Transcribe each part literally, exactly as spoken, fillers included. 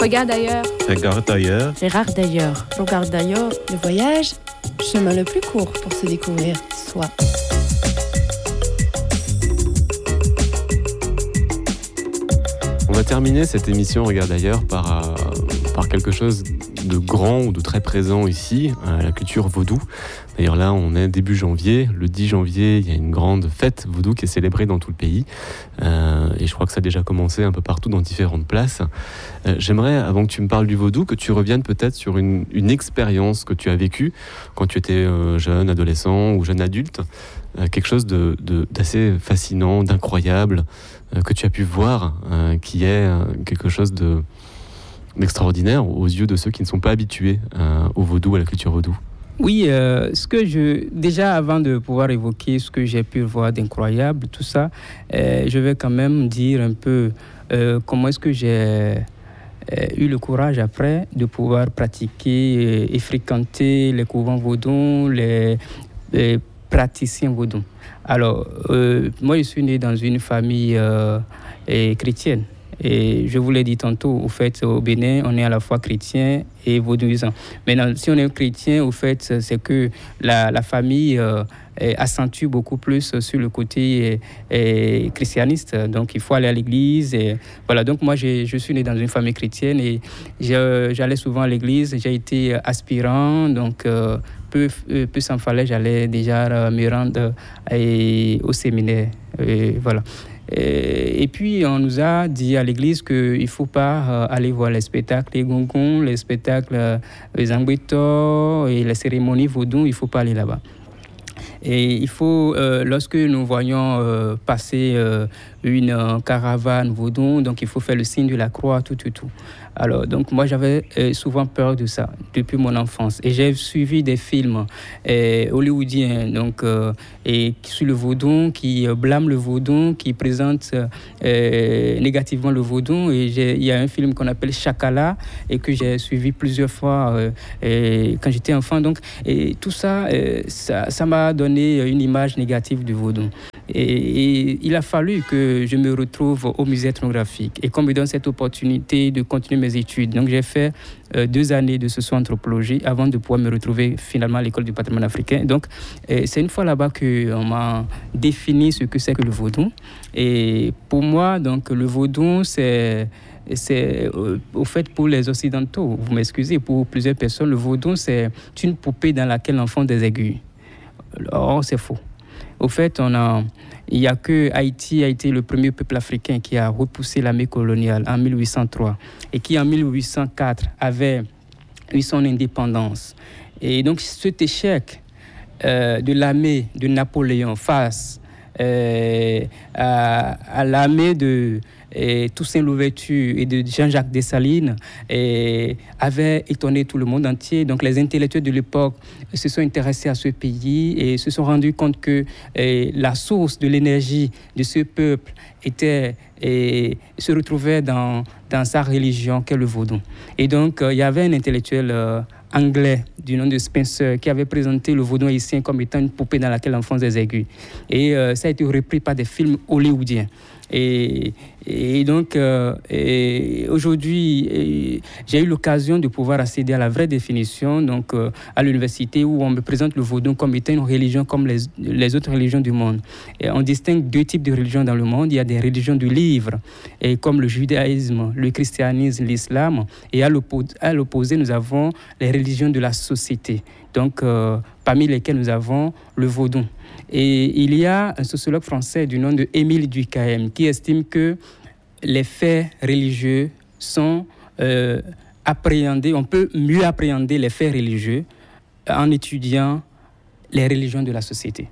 Regarde ailleurs. Regarde ailleurs. Regarde ailleurs. Regarde ailleurs. Le voyage, chemin le plus court pour se découvrir soi. On va terminer cette émission Regarde ailleurs par, euh, par quelque chose de grand ou de très présent ici, euh, la culture vaudou. D'ailleurs là, on est début janvier. Le dix janvier, il y a une grande fête vaudou qui est célébrée dans tout le pays. Euh, et je crois que ça a déjà commencé un peu partout dans différentes places. Euh, j'aimerais, avant que tu me parles du vaudou, que tu reviennes peut-être sur une, une expérience que tu as vécue quand tu étais euh, jeune, adolescent ou jeune adulte. Euh, quelque chose de, de, d'assez fascinant, d'incroyable, euh, que tu as pu voir, euh, qui est euh, quelque chose de, d'extraordinaire aux yeux de ceux qui ne sont pas habitués euh, au vaudou, à la culture vaudou. Oui, euh, ce que je déjà avant de pouvoir évoquer ce que j'ai pu voir d'incroyable, tout ça, euh, je vais quand même dire un peu euh, comment est-ce que j'ai euh, eu le courage après de pouvoir pratiquer et, et fréquenter les couvents vaudous, les, les praticiens vaudous. Alors, euh, moi, je suis né dans une famille euh, et chrétienne. Et je vous l'ai dit tantôt, au fait, au Bénin, on est à la fois chrétien et vaudouisant. Maintenant, si on est chrétien, au fait, c'est que la, la famille euh, accentue beaucoup plus sur le côté euh, christianiste. Donc, il faut aller à l'église. Et, voilà. Donc, moi, j'ai, je suis né dans une famille chrétienne et je, j'allais souvent à l'église. J'ai été aspirant, donc euh, peu, peu s'en fallait, j'allais déjà me rendre euh, au séminaire. Et, voilà. Et puis, on nous a dit à l'église qu'il ne faut pas aller voir les spectacles, les gongons, les spectacles, les ambouitors et les cérémonies vaudou, il ne faut pas aller là-bas. Et il faut, euh, lorsque nous voyons euh, passer euh, une euh, caravane vaudou, donc il faut faire le signe de la croix, tout, tout, tout. Alors, donc moi, j'avais euh, souvent peur de ça depuis mon enfance. Et j'ai suivi des films euh, hollywoodiens, donc, euh, et sur le vaudou, qui euh, blâment le vaudou, qui présentent euh, négativement le vaudou. Et j'ai, il y a un film qu'on appelle Chakala, et que j'ai suivi plusieurs fois euh, et quand j'étais enfant. Donc, et tout ça, euh, ça, ça m'a donné une image négative du vaudou. Et, et il a fallu que je me retrouve au musée ethnographique et qu'on me donne cette opportunité de continuer mes études. Donc j'ai fait euh, deux années de socio-anthropologie avant de pouvoir me retrouver finalement à l'école du patrimoine africain. Donc euh, c'est une fois là-bas qu'on m'a défini ce que c'est que le vaudou. Et pour moi, donc, le vaudou, c'est... C'est euh, au fait pour les Occidentaux, vous m'excusez, pour plusieurs personnes, le vaudou, c'est une poupée dans laquelle on fonce des aiguilles. Or, c'est faux. Au fait, on a, il n'y a que Haïti a été le premier peuple africain qui a repoussé l'armée coloniale en mille huit cent trois et qui, en mille huit cent quatre, avait eu son indépendance. Et donc, cet échec euh, de l'armée de Napoléon face euh, à, à l'armée de et Toussaint Louverture et de Jean-Jacques Dessalines et avait étonné tout le monde entier. Donc les intellectuels de l'époque se sont intéressés à ce pays et se sont rendus compte que et, la source de l'énergie de ce peuple était et se retrouvait dans, dans sa religion qu'est le vaudou. Et donc euh, il y avait un intellectuel euh, anglais du nom de Spencer qui avait présenté le vaudou haïtien comme étant une poupée dans laquelle on fonce des aiguilles. Et euh, ça a été repris par des films hollywoodiens. Et, et donc, euh, et aujourd'hui, et j'ai eu l'occasion de pouvoir accéder à la vraie définition, donc euh, à l'université où on me présente le vaudou comme étant une religion comme les, les autres religions du monde. Et on distingue deux types de religions dans le monde. Il y a des religions du livre, et comme le judaïsme, le christianisme, l'islam. Et à l'opposé, à l'opposé, nous avons les religions de la société, donc euh, parmi lesquelles nous avons le vaudou. Et il y a un sociologue français du nom de Émile Durkheim qui estime que les faits religieux sont euh, appréhendés, on peut mieux appréhender les faits religieux en étudiant les religions de la société.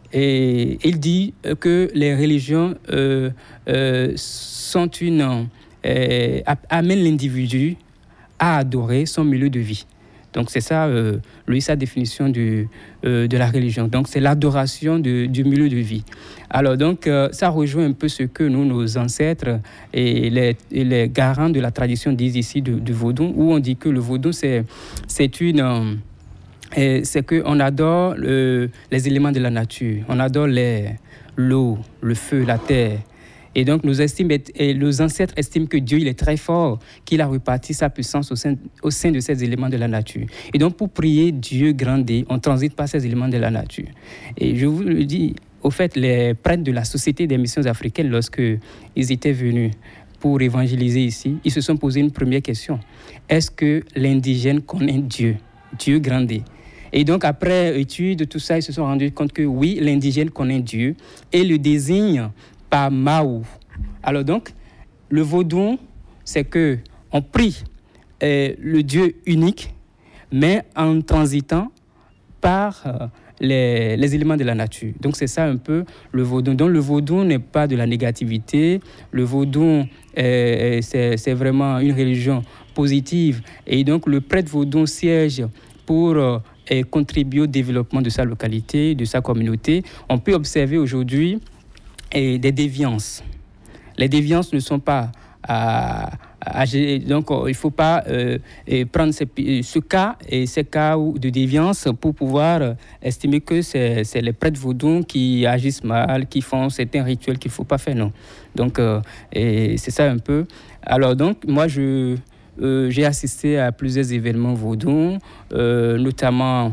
Et il dit que les religions euh, euh, sont une, euh, amènent l'individu à adorer son milieu de vie. Donc c'est ça, euh, lui, sa définition du, euh, de la religion. Donc c'est l'adoration de, du milieu de vie. Alors donc euh, ça rejoint un peu ce que nous, nos ancêtres et les, et les garants de la tradition disent ici du, du vaudou, où on dit que le vaudou c'est, c'est une... Euh, et c'est qu'on adore le, les éléments de la nature. On adore l'air, l'eau, le feu, la terre. Et donc, nos, estimes, et nos ancêtres estiment que Dieu, il est très fort, qu'il a reparti sa puissance au sein, au sein de ces éléments de la nature. Et donc, pour prier Dieu grandé, on transite par ces éléments de la nature. Et je vous le dis, au fait, les prêtres de la Société des missions africaines, lorsqu'ils étaient venus pour évangéliser ici, ils se sont posé une première question. Est-ce que l'indigène connaît Dieu, Dieu grandé? Et donc, après étude, tout ça, ils se sont rendus compte que oui, l'indigène connaît Dieu et le désigne par Maou. Alors donc, le vaudou, c'est qu'on prie euh, le Dieu unique, mais en transitant par euh, les, les éléments de la nature. Donc, c'est ça un peu le vaudou. Donc, le vaudou n'est pas de la négativité. Le vaudou, euh, c'est, c'est vraiment une religion positive. Et donc, le prêtre vaudou siège pour euh, contribuer au développement de sa localité, de sa communauté. On peut observer aujourd'hui et des déviances. Les déviances ne sont pas à, à, à donc il ne faut pas euh, prendre ces, ce cas et ces cas de déviance pour pouvoir euh, estimer que c'est, c'est les prêtres vaudous qui agissent mal, qui font certains rituels qu'il ne faut pas faire, non. Donc euh, et c'est ça un peu. Alors donc moi je euh, j'ai assisté à plusieurs événements vaudous, euh, notamment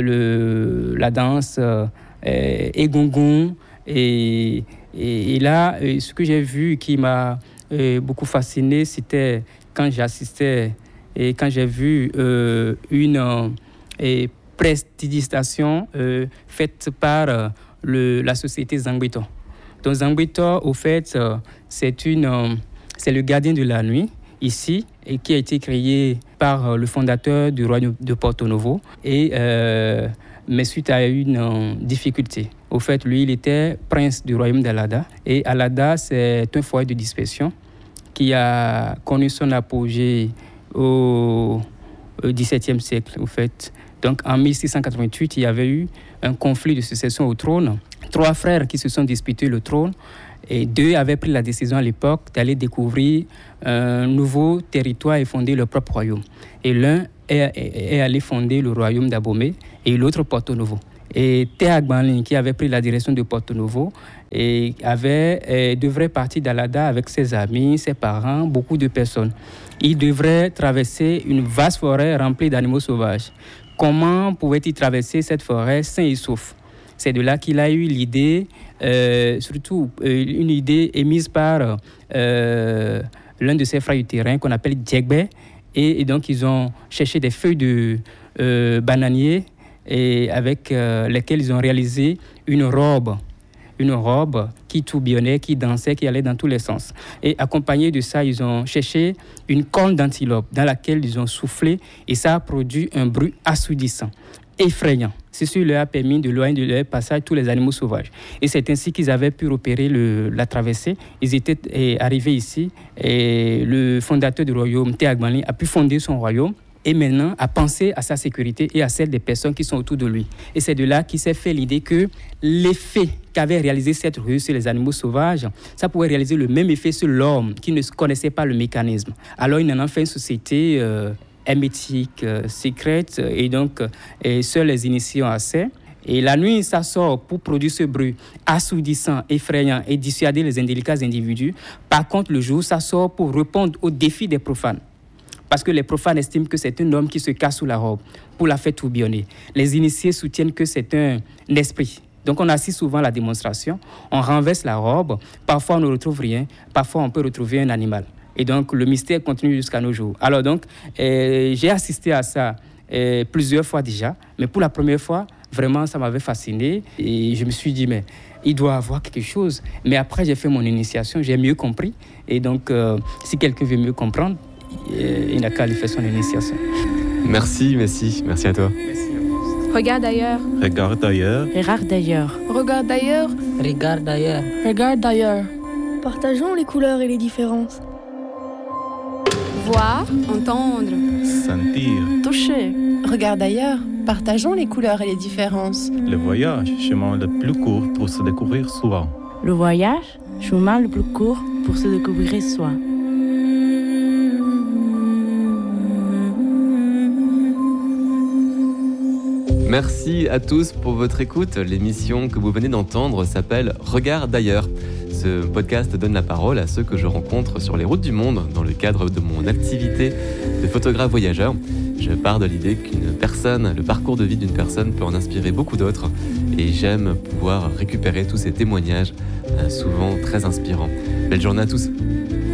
le la danse euh, Egungun. Et, et, et là, ce que j'ai vu qui m'a euh, beaucoup fasciné, c'était quand j'assistais et quand j'ai vu euh, une euh, prestidigitation euh, faite par euh, le, la société Zangbeto. Donc Zangbeto, au fait, euh, c'est, une, euh, c'est le gardien de la nuit ici et qui a été créé par euh, le fondateur du royaume de Porto Novo. Et euh, mais suite à une euh, difficulté. Au fait, lui, il était prince du royaume d'Alada. Et Alada, c'est un foyer de dispersion qui a connu son apogée au, au dix-septième siècle, au fait. Donc, en mille six cent quatre-vingt-huit, il y avait eu un conflit de succession au trône. Trois frères qui se sont disputés le trône. Et deux avaient pris la décision à l'époque d'aller découvrir un nouveau territoire et fonder leur propre royaume. Et l'un est, est, est allé fonder le royaume d'Abomey et l'autre Porto Novo. Et Théa Agbanli, qui avait pris la direction de Porto Novo, et avait, et devrait partir d'Alada avec ses amis, ses parents, beaucoup de personnes. Il devrait traverser une vaste forêt remplie d'animaux sauvages. Comment pouvait-il traverser cette forêt sain et sauf? C'est de là qu'il a eu l'idée, euh, surtout euh, une idée émise par euh, l'un de ses frères du terrain qu'on appelle Djegbe. Et, et donc, ils ont cherché des feuilles de euh, bananier et avec euh, lesquelles ils ont réalisé une robe. Une robe qui tourbillonnait, qui dansait, qui allait dans tous les sens. Et accompagné de ça, ils ont cherché une corne d'antilope dans laquelle ils ont soufflé et ça a produit un bruit assourdissant, effrayant. Ceci leur a permis de l'éloigner de leur passage tous les animaux sauvages. Et c'est ainsi qu'ils avaient pu repérer le, la traversée. Ils étaient eh, arrivés ici et le fondateur du royaume, Théa Agbanli, a pu fonder son royaume et maintenant a pensé à sa sécurité et à celle des personnes qui sont autour de lui. Et c'est de là qu'il s'est fait l'idée que l'effet qu'avait réalisé cette rue sur les animaux sauvages, ça pouvait réaliser le même effet sur l'homme qui ne connaissait pas le mécanisme. Alors il en a fait une société euh, hermétique, euh, secrète, et donc et seuls les initiés ont accès. Et la nuit, ça sort pour produire ce bruit assourdissant, effrayant et dissuader les indélicats individus. Par contre, le jour, ça sort pour répondre aux défis des profanes. Parce que les profanes estiment que c'est un homme qui se cache sous la robe pour la faire tourbillonner. Les initiés soutiennent que c'est un esprit. Donc on assiste souvent à la démonstration, on renverse la robe, parfois on ne retrouve rien, parfois on peut retrouver un animal. Et donc le mystère continue jusqu'à nos jours. Alors donc, euh, j'ai assisté à ça euh, plusieurs fois déjà, mais pour la première fois, vraiment ça m'avait fasciné et je me suis dit, mais il doit avoir quelque chose. Mais après j'ai fait mon initiation, j'ai mieux compris. Et donc euh, si quelqu'un veut mieux comprendre, il n'a qu'à lui faire son initiation. Merci, merci, merci à toi. Merci. Regarde ailleurs. Regarde ailleurs. Regarde d'ailleurs. Regarde d'ailleurs. Regarde d'ailleurs. Regarde d'ailleurs. Partageons les couleurs et les différences. Voir, entendre. Sentir. Toucher. Regarde d'ailleurs. Partageons les couleurs et les différences. Le voyage, chemin le plus court pour se découvrir soi. Le voyage, chemin le plus court pour se découvrir soi. Merci à tous pour votre écoute. L'émission que vous venez d'entendre s'appelle Regarde d'ailleurs. ce podcast donne la parole à ceux que je rencontre sur les routes du monde dans le cadre de mon activité de photographe voyageur. Je pars de l'idée qu'une personne, le parcours de vie d'une personne peut en inspirer beaucoup d'autres et j'aime pouvoir récupérer tous ces témoignages, euh, souvent très inspirants. Belle journée à tous!